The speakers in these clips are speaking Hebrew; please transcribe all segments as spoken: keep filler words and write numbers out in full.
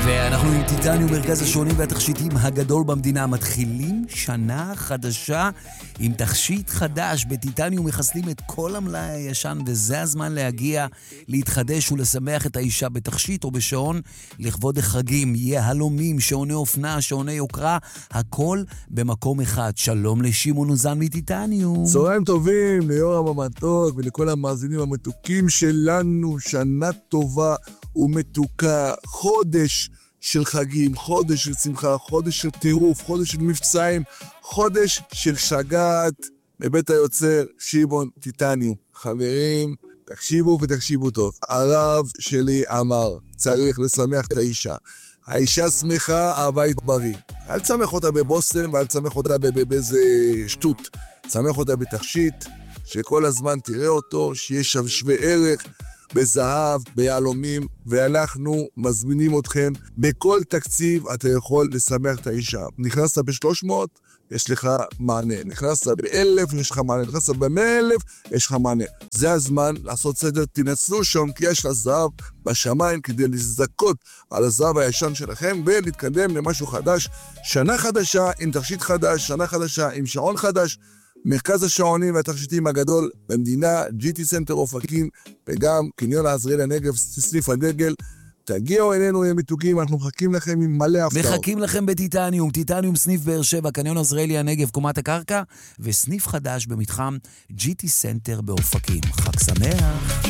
ואנחנו עם טיטניום, מרכז השעונים והתכשיטים הגדול במדינה. מתחילים שנה חדשה עם תכשיט חדש. בטיטניום מחסלים את כל המלאי הישן, וזה הזמן להגיע, להתחדש ולשמח את האישה בתכשיט או בשעון לכבוד החגים. יהלומים, שעוני אופנה, שעוני יוקרה, הכל במקום אחד. שלום לשמעון אוזן מטיטניום. צהריים טובים ליורם המתוק ולכל המאזינים המתוקים שלנו. שנה טובה ומתוקה, חודש של חגים, חודש של שמחה, חודש של טירוף, חודש של מבצעים, חודש של שגעת מבית היוצר שמעון טיטניום. חברים, תקשיבו ותקשיבו טוב. הרב שלי אמר, צריך לשמח את האישה. האישה שמחה, הבית בריא. אל תשמח אותה בבוסם ואל תשמח אותה באיזה שטות. תשמח אותה בתכשיט, שכל הזמן תראה אותו, שיהיה שווה ערך, בזהב, ביהלומים, ואנחנו מזמינים אתכם. בכל תקציב אתה יכול לשמח את האישה. נכנסת ב-שלוש מאות, יש לך מענה. נכנסת ב-אלף, יש לך מענה. נכנסת ב-מאה אלף, יש לך מענה. זה הזמן לעשות סדר. תנצלו שם, כי יש לה זהב בשמיים כדי לזכות על הזהב הישן שלכם, ולהתקדם למשהו חדש. שנה חדשה עם תכשיט חדש, שנה חדשה עם שעון חדש. מרכז השעונים והתכשיטים הגדול במדינה, ג'י טי סנטר אופקים, וגם קניון עזריאלי הנגב, סניף הדגל. תגיעו אלינו, הם מתוקים, אנחנו מחכים לכם עם מלא הפתעות. מחכים לכם בטיטניום, טיטניום סניף באר שבע, קניון עזריאלי הנגב, קומת הקרקע, וסניף חדש במתחם ג'י טי סנטר באופקים. חג שמח.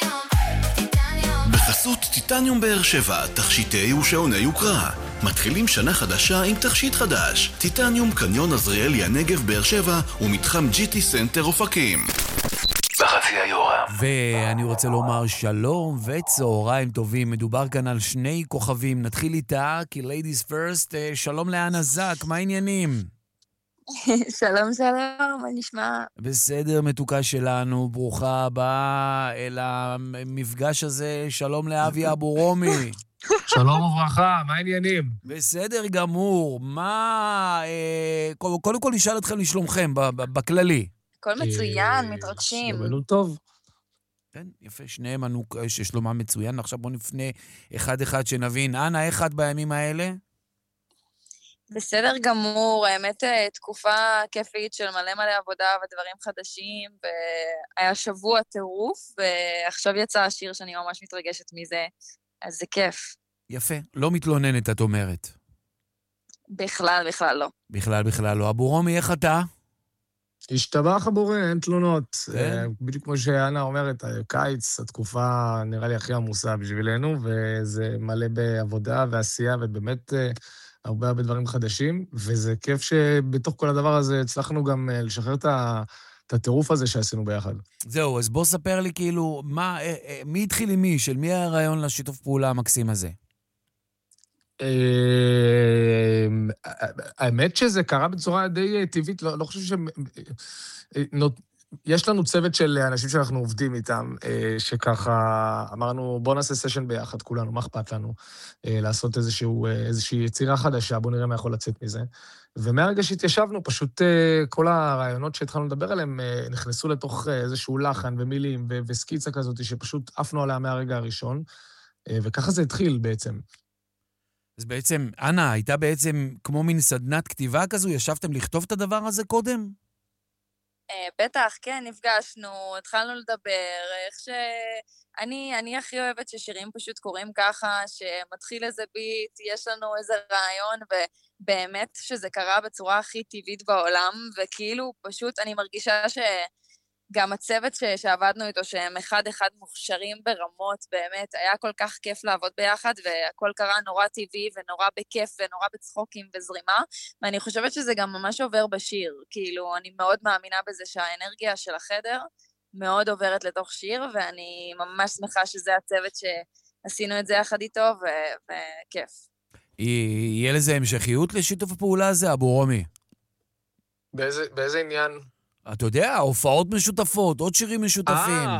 בחסות טיטניום באר שבע, תכשיטי ושעוני יוקרה. מתחילים שנה חדשה עם תכשיט חדש. טיטניום קניון עזריאלי הנגב באר שבע ומתחם ג'י טי סנטר אופקים. בחצי היורה. ואני רוצה לומר שלום וצהריים טובים. מדובר כאן על שני כוכבים. נתחיל איתה, כי ladies first. שלום לאנה זק, מה העניינים? שלום שלום, מה נשמע? בסדר, מתוקה שלנו, ברוכה הבאה אל המפגש הזה. שלום לאבי אבו רומי. שלום וברכה, מה העניינים? בסדר גמור. מה... אה, קודם כל נשאל אתכם לשלומכם, בכללי. הכל מצוין, מתרגשים. שלומנו טוב. כן, יפה, שניהם ענו ששלומם מצוין. עכשיו בואו נפנה אחד אחד שנבין. אנה, איך את בימים האלה? בסדר גמור, האמת תקופה כיפית של מלא מלא עבודה ודברים חדשים, והיה שבוע טירוף, ועכשיו יצא השיר שאני ממש מתרגשת מזה, אז זה כיף. יפה, לא מתלוננת, את אומרת. בכלל, בכלל לא. בכלל, בכלל לא. אבו רומי, איך אתה? השתבח הבורא, אין תלונות. כן? בדיוק כמו שאנה אומרת, קיץ, התקופה נראה לי הכי עמוסה בשבילנו, וזה מלא בעבודה ועשייה, ובאמת הרבה הרבה דברים חדשים, וזה כיף שבתוך כל הדבר הזה הצלחנו גם לשחרר את ה... את הטירוף הזה שעשינו ביחד. זהו, אז בוא ספר לי כאילו, מה, מי התחיל עם מי? של מי היה הרעיון לשיתוף פעולה המקסים הזה? האמת שזה קרה בצורה די טבעית, לא, לא חושב ש... יש לנו צוות של אנשים שאנחנו עובדים איתם, שככה אמרנו, בוא נעשה סשן ביחד, כולנו, מה אכפת לנו? לעשות איזשהו, איזושהי יצירה חדשה, בוא נראה מה יכול לצאת מזה. ומהרגע שהתיישבנו, פשוט כל הרעיונות שהתחלנו לדבר עליהם, נכנסו לתוך איזשהו לחן ומילים וסקיצה כזאת, שפשוט עפנו עליה מהרגע הראשון, וככה זה התחיל בעצם. אז בעצם, אנה, הייתה בעצם כמו מין סדנת כתיבה כזו? ישבתם לכתוב את הדבר הזה קודם? בטח, כן, נפגשנו, התחלנו לדבר, איך ש... אני, אני הכי אוהבת ששירים פשוט קוראים ככה, שמתחיל איזה ביט, יש לנו איזה רעיון, ובאמת שזה קרה בצורה הכי טבעית בעולם, וכאילו פשוט אני מרגישה שגם הצוות ש... שעבדנו איתו, שהם אחד אחד מוכשרים ברמות, באמת, היה כל כך כיף לעבוד ביחד, והכל קרה נורא טבעי ונורא בכיף ונורא בצחוקים וזרימה, ואני חושבת שזה גם ממש עובר בשיר, כאילו אני מאוד מאמינה בזה שהאנרגיה של החדר מאוד עוברת לתוך שיר, ואני ממש שמחה שזה הצוות שעשינו את זה יחד איתו, ו- וכיף. יהיה לזה המשכיות לשיתוף הפעולה הזה, אבו רומי? באיזה, באיזה עניין? אתה יודע, הופעות משותפות, עוד שירים משותפים. אה,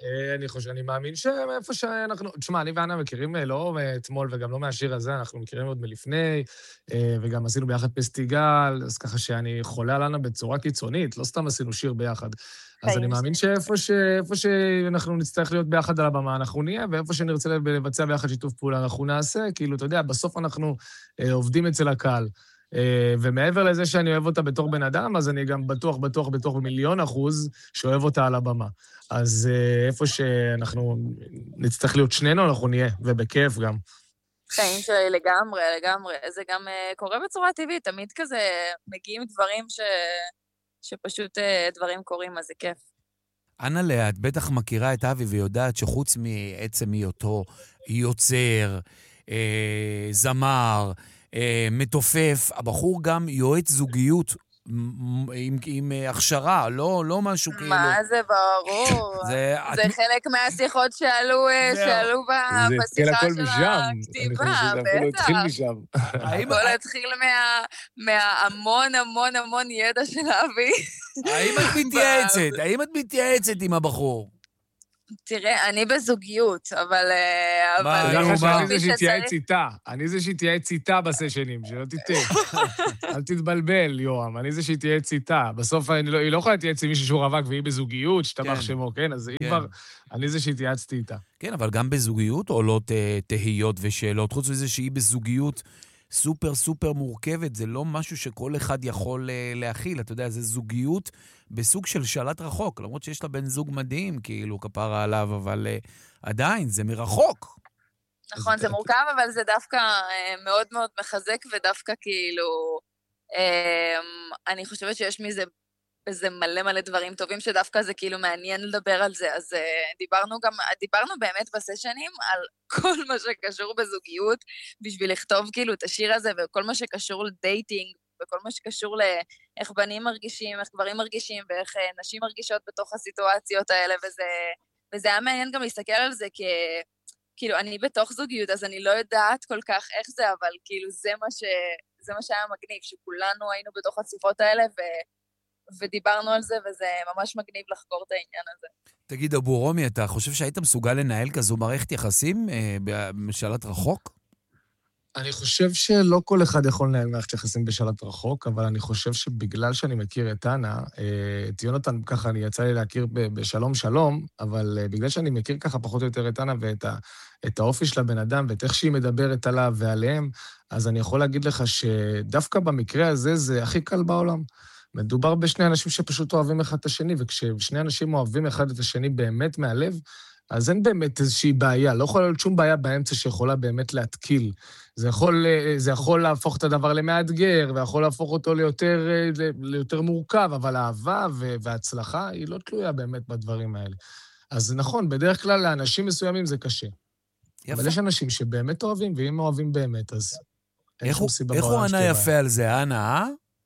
אני חושב, אני מאמין שאיפה שאנחנו... תשמע, אני ואנה מכירים לא אתמול וגם לא מהשיר הזה, אנחנו מכירים עוד מלפני, וגם עשינו ביחד פסטיגל, אז ככה שאני חולה על אנה בצורה קיצונית, לא סתם עשינו שיר ביחד. אז אני מאמין שאיפה שאנחנו נצטרך להיות ביחד על הבמה, אנחנו נהיה, ואיפה שנרצה לבצע ביחד שיתוף פעולה, אנחנו נעשה, כאילו, אתה יודע, בסוף אנחנו עובדים אצל הקהל. ומעבר לזה שאני אוהב אותה בתור בן אדם, אז אני גם בטוח, בטוח, בטוח במיליון אחוז שאוהב אותה על הבמה. אז איפה שאנחנו נצטרך להיות שנינו, אנחנו נהיה, ובכיף גם. חיים שלי לגמרי, לגמרי. זה גם קורה בצורה טבעית, תמיד כזה מגיעים דברים ש... שפשוט דברים קורים, אז זה כיף. אנה לאה, את בטח מכירה את אבי ויודעת שחוץ מעצם היותו יוצר, אה, זמר, אה, מתופף, הבחור גם יועץ זוגיות עם, עם הכשרה, לא, לא משהו כאילו... מה זה ברור? זה, זה את... חלק מהשיחות שעלו, שעלו בשיחה של הכתיבה, בטח. הכל התחיל מה, מהמון המון המון ידע של אבי. האם את מתייעצת? האם את מתייעצת עם הבחור? תראה, אני בזוגיות, אבל... מה, אני זה שהתייעץ איתה. אני זה שהתייעץ איתה בסשנים, שלא תטעה. אל תתבלבל, יורם. אני זה שהתייעץ איתה. בסוף היא לא יכולה להתייעץ עם מישהו שהוא רווק, והיא בזוגיות, שתמך שמו, כן? אז היא כבר... אני זה שהתייעצתי איתה. כן, אבל גם בזוגיות עולות תהיות ושאלות. חוץ מזה שהיא בזוגיות סופר סופר מורכבת, זה לא משהו שכל אחד יכול להכיל. אתה יודע, זה זוגיות בסוג של שלט רחוק, למרות שיש לה בן זוג מדהים, כאילו, כפרה עליו, אבל uh, עדיין, זה מרחוק. נכון, זה מורכב, אבל זה דווקא uh, מאוד מאוד מחזק, ודווקא כאילו, uh, אני חושבת שיש מזה איזה מלא מלא דברים טובים, שדווקא זה כאילו מעניין לדבר על זה, אז uh, דיברנו גם, דיברנו באמת בסשנים על כל מה שקשור בזוגיות, בשביל לכתוב כאילו את השיר הזה, וכל מה שקשור לדייטינג, וכל מה שקשור לאיך בנים מרגישים, איך גברים מרגישים, ואיך נשים מרגישות בתוך הסיטואציות האלה, וזה, וזה היה מעניין גם להסתכל על זה, כי כאילו אני בתוך זוגיות, אז אני לא יודעת כל כך איך זה, אבל כאילו זה מה, ש, זה מה שהיה מגניב, שכולנו היינו בתוך השיחות האלה, ו, ודיברנו על זה, וזה ממש מגניב לחקור את העניין הזה. תגיד, אבו רומי, אתה חושב שהיית מסוגל לנהל כזו מערכת יחסים אה, בשלט רחוק? אני חושב שלא כל אחד יכול לנהל מערכת יחסים בשלט רחוק, אבל אני חושב שבגלל שאני מכיר את אנה, את יונתן ככה אני יצא לי להכיר בשלום שלום, אבל בגלל שאני מכיר ככה פחות או יותר את אנה ואת ה, את האופי של הבן אדם ואת איך שהיא מדברת עליו ועליהם, אז אני יכול להגיד לך שדווקא במקרה הזה זה הכי קל בעולם. מדובר בשני אנשים שפשוט אוהבים אחד את השני, וכששני אנשים אוהבים אחד את השני באמת מהלב, אז אין באמת איזושהי בעיה, לא יכולה להיות שום בעיה באמצע שיכולה באמת להתקיל. זה יכול, זה יכול להפוך את הדבר למאתגר, ויכול להפוך אותו ליותר, ליותר מורכב, אבל האהבה וההצלחה היא לא תלויה באמת בדברים האלה. אז נכון, בדרך כלל לאנשים מסוימים זה קשה. יפה. אבל יש אנשים שבאמת אוהבים, ואם אוהבים באמת, אז איך הוא, איך הוא ענה יפה על זה, אנה, אה?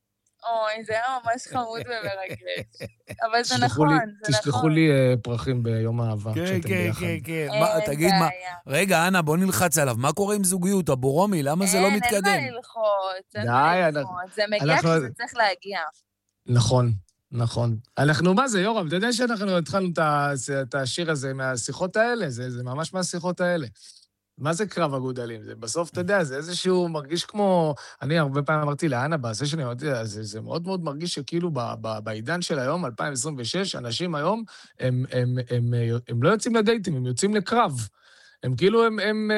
אוי, זה היה ממש חמוד ומרגש. אבל זה נכון, זה נכון. תשלחו לי פרחים ביום האהבה. כן, כן, כן, כן. תגיד מה, רגע, אנה, בוא נלחץ עליו. מה קורה עם זוגיות? אבו רומי, למה זה לא מתקדם? אין מה ללחוץ, אין מה ללחוץ. זה מגיע כשזה צריך להגיע. נכון, נכון. אנחנו, מה זה, יורם? אתה יודע שאנחנו התחלנו את השיר הזה מהשיחות האלה? זה ממש מהשיחות האלה. מה זה קרב הגודלים? זה בסוף, אתה יודע, זה איזשהו מרגיש כמו... אני הרבה פעמים אמרתי לאנה, בסשן, זה, זה מאוד מאוד מרגיש שכאילו ב, ב, בעידן של היום, אלפיים עשרים ושש, אנשים היום, הם, הם, הם, הם, הם לא יוצאים לדייטים, הם יוצאים לקרב. הם כאילו, הם... הם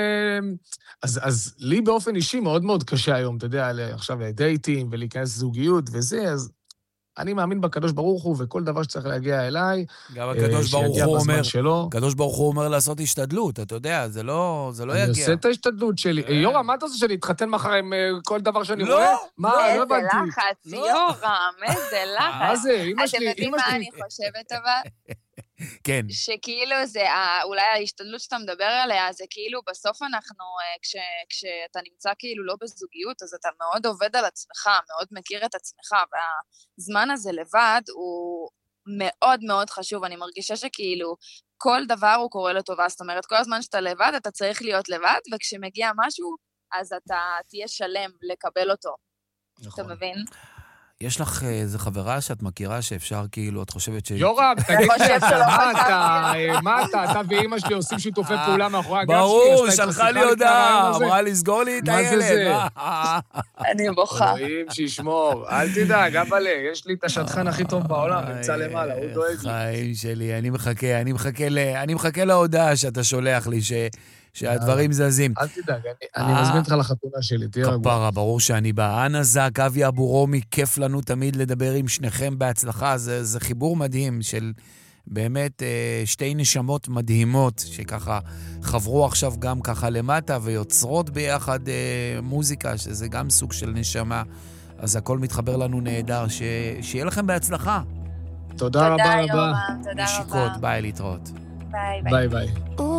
אז, אז לי באופן אישי מאוד מאוד קשה היום, אתה יודע, עכשיו לדייטים ולהיכנס לזוגיות וזה, אז... אני מאמין בקדוש ברוך הוא, וכל דבר שצריך להגיע אליי, גם הקדוש ברוך הוא אומר, הקדוש ברוך הוא אומר לעשות השתדלות, אתה יודע, זה לא, זה לא יגיע. אני עושה את ההשתדלות שלי. יורם, מה אתה עושה שאני אתחתן מחר עם כל דבר שאני רואה? לא, מה, לא הבנתי. איזה לחץ, יורם, איזה לחץ. מה זה, אמא שלי, אתם יודעים מה אני חושבת, אבל? כן. שכאילו זה, אולי ההשתדלות שאתה מדבר עליה, זה כאילו בסוף אנחנו, כש, כשאתה נמצא כאילו לא בזוגיות, אז אתה מאוד עובד על עצמך, מאוד מכיר את עצמך, והזמן הזה לבד הוא מאוד מאוד חשוב. אני מרגישה שכאילו כל דבר הוא קורה לטובה, זאת אומרת, כל הזמן שאתה לבד, אתה צריך להיות לבד, וכשמגיע משהו, אז אתה תהיה שלם לקבל אותו. נכון. אתה מבין? יש לך איזו חברה שאת מכירה שאפשר כאילו, את חושבת ש... יורם, תגיד חושב לי, שלא מה חשבתי אתה, מה אתה, אתה ואמא שלי עושים שיתופי פעולה מאחורי הגב שלי? ברור, עשתה איתך שלחה לי שיחה הודעה, הרעיון הזה? אמרה לסגור לי את מה זה הילד. זה? אה, אני בוכה. אלוהים שישמור, אל תדאג, אבאלה, יש לי את השטחן הכי טוב בעולם, נמצא למעלה, הוא דואג לי. חיים שלי, אני מחכה, אני מחכה ל- אני מחכה להודעה שאתה שולח לי, ש- שהדברים זזים. אל תדאג, אני- אני אה. מזמין אותך לחתונה שלי, תהיה רגוע. כפרה, ברור שאני בא. אנה זק, אבי אבו רומי, כיף לנו תמיד לדבר עם שניכם בהצלחה. זה, זה חיבור מדהים של באמת אה, שתי נשמות מדהימות, שככה חברו עכשיו גם ככה למטה, ויוצרות ביחד אה, מוזיקה, שזה גם סוג של נשמה. אז הכל מתחבר לנו נהדר. ש... שיהיה לכם בהצלחה. תודה רבה תודה, רבה. יורם, תודה נשיקות, רבה. ביי, להתראות. ביי, ביי. ביי ביי.